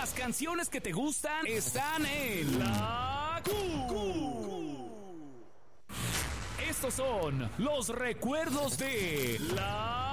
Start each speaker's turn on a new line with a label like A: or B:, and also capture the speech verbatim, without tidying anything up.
A: Las canciones que te gustan están en La Q. Estos son los recuerdos de La